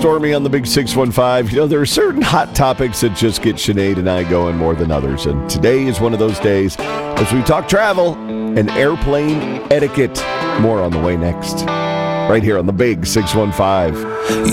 Stormy on the Big 615. You know, there are certain hot topics that just get Sinead and I going more than others. And today is one of those days as we talk travel and airplane etiquette. More on the way next. Right here on the Big 615.